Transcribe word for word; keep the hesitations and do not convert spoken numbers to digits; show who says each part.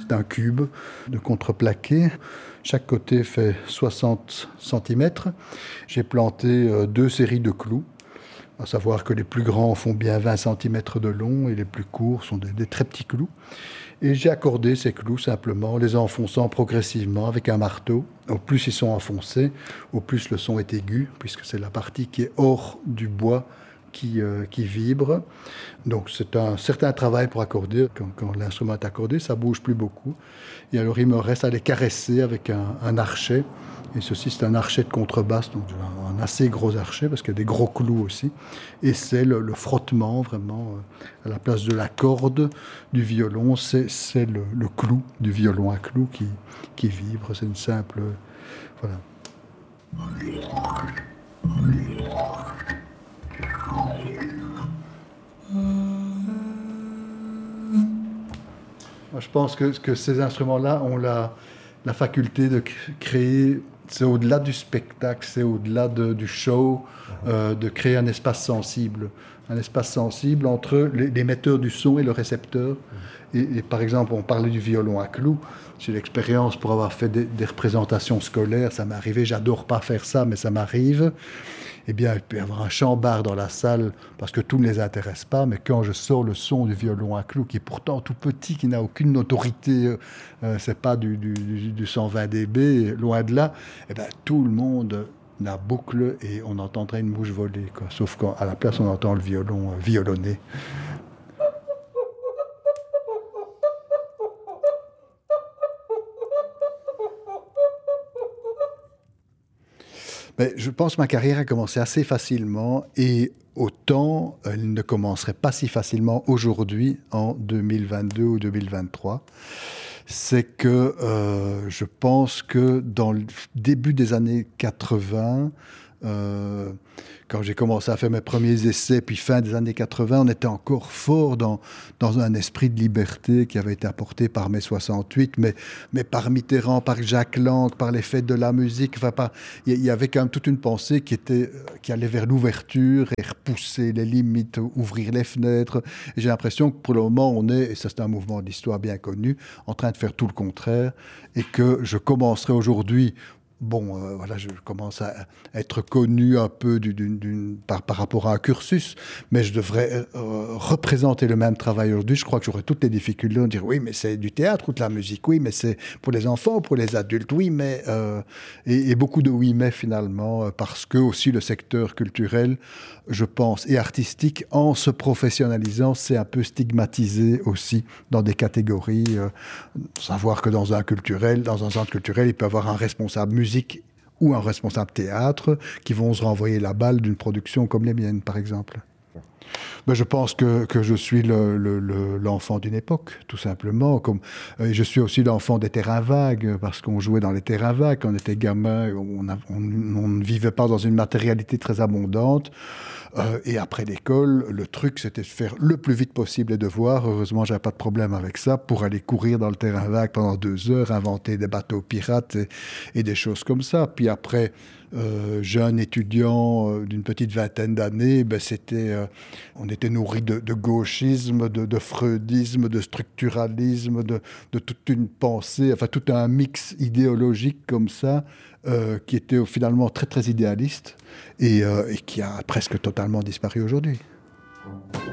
Speaker 1: c'est un cube de contreplaqué. Chaque côté fait soixante centimètres. J'ai planté euh, deux séries de clous, à savoir que les plus grands font bien vingt centimètres de long et les plus courts sont des, des très petits clous. Et j'ai accordé ces clous simplement, les enfonçant progressivement avec un marteau. Au plus ils sont enfoncés, au plus le son est aigu, puisque c'est la partie qui est hors du bois qui, euh, qui vibre. Donc c'est un certain travail pour accorder. Quand, quand l'instrument est accordé, ça ne bouge plus beaucoup. Et alors il me reste à les caresser avec un, un archet. Et ceci, c'est un archet de contrebasse, donc un assez gros archet, parce qu'il y a des gros clous aussi. Et c'est le, le frottement, vraiment, euh, à la place de la corde du violon, c'est, c'est le, le clou du violon à clous qui, qui vibre. C'est une simple... Voilà. Moi, je pense que, que ces instruments-là ont la, la faculté de créer... C'est au-delà du spectacle, c'est au-delà de, du show, euh, de créer un espace sensible. Un espace sensible entre les, l'émetteur du son et le récepteur. Et, et par exemple, on parlait du violon à clous. J'ai l'expérience pour avoir fait des, des représentations scolaires. Ça m'est arrivé, j'adore pas faire ça, mais ça m'arrive. Eh bien, il peut y avoir un chambard dans la salle parce que tout ne les intéresse pas, mais quand je sors le son du violon à clous, qui est pourtant tout petit, qui n'a aucune autorité, euh, c'est pas du, du, du cent vingt décibels, loin de là, eh bien, tout le monde la boucle et on entendrait une mouche voler, quoi. Sauf qu'à la place, on entend le violon euh, violonner. Mais je pense que ma carrière a commencé assez facilement et autant elle ne commencerait pas si facilement aujourd'hui, en deux mille vingt-deux ou deux mille vingt-trois. C'est que euh, je pense que dans le début des années quatre-vingts, euh, quand j'ai commencé à faire mes premiers essais, puis fin des années quatre-vingts, on était encore fort dans, dans un esprit de liberté qui avait été apporté par mai soixante-huit, mais, mais par Mitterrand, par Jacques Lang, par les fêtes de la musique. Enfin, par, il y avait quand même toute une pensée qui, était, qui allait vers l'ouverture et repousser les limites, ouvrir les fenêtres. Et j'ai l'impression que pour le moment, on est, et ça c'est un mouvement d'histoire bien connu, en train de faire tout le contraire, et que je commencerai aujourd'hui. Bon, euh, voilà, je commence à être connu un peu d'une, d'une, d'une, par, par rapport à un cursus, mais je devrais euh, représenter le même travail aujourd'hui. Je crois que j'aurais toutes les difficultés de dire oui, mais c'est du théâtre ou de la musique, oui, mais c'est pour les enfants, pour les adultes, oui, mais... Euh, et, et beaucoup de oui, mais finalement, parce que aussi le secteur culturel, je pense, et artistique, en se professionnalisant, c'est un peu stigmatisé aussi dans des catégories. Euh, savoir que dans un culturel, dans un centre culturel, il peut y avoir un responsable musique ou un responsable théâtre qui vont se renvoyer la balle d'une production comme les miennes, par exemple. Ben, je pense que, que je suis le, le, le, l'enfant d'une époque, tout simplement. Comme, euh, je suis aussi l'enfant des terrains vagues, parce qu'on jouait dans les terrains vagues. Quand on était gamin, on, a, on, on ne vivait pas dans une matérialité très abondante. Euh, et après l'école, le truc, c'était de faire le plus vite possible les devoirs. Heureusement, j'avais pas de problème avec ça, pour aller courir dans le terrain vague pendant deux heures, inventer des bateaux pirates et, et des choses comme ça. Puis après, euh, jeune étudiant euh, d'une petite vingtaine d'années, ben c'était, euh, on était nourri de, de gauchisme, de, de freudisme, de structuralisme, de, de toute une pensée, enfin tout un mix idéologique comme ça, euh, qui était finalement très très idéaliste et, euh, et qui a presque totalement disparu aujourd'hui.